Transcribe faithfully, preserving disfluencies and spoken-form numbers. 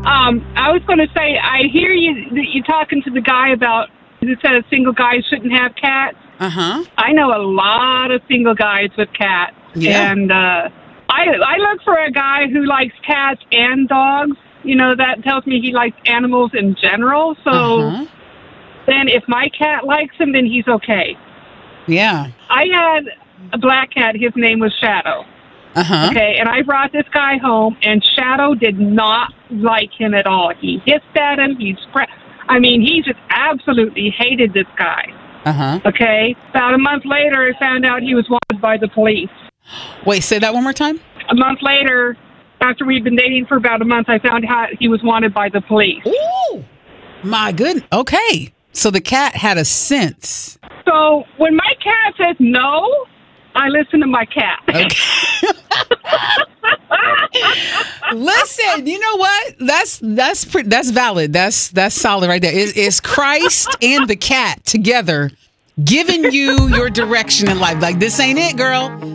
Um, I was going to say, I hear you you talking to the guy about who said single guys shouldn't have cats. Uh-huh. I know a lot of single guys with cats. Yeah. And uh, I, I look for a guy who likes cats and dogs. You know, that tells me he likes animals in general. So Uh-huh. then if my cat likes him, then he's okay. Yeah. I had a black cat. His name was Shadow. Uh-huh. Okay, and I brought this guy home, and Shadow did not like him at all. He hissed at him. He spread. I mean, he just absolutely hated this guy. Uh-huh. Okay, about a month later, I found out he was wanted by the police. Wait, say that one more time. A month later, after we'd been dating for about a month, I found out he was wanted by the police. Ooh, my goodness. Okay, so the cat had a sense. So when my cat says no, I listen to my cat. Okay. Listen, you know what? That's that's pre- that's valid. That's that's solid right there. Is is Christ and the cat together giving you your direction in life? Like, this ain't it, girl.